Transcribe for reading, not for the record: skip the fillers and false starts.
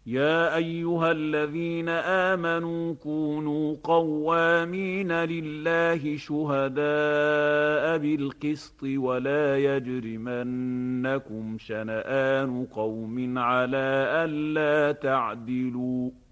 يا أيها الذين آمنوا كونوا قوامين لله شهداء بالقسط ولا يجرمنكم شنآن قوم على ألا تعدلوا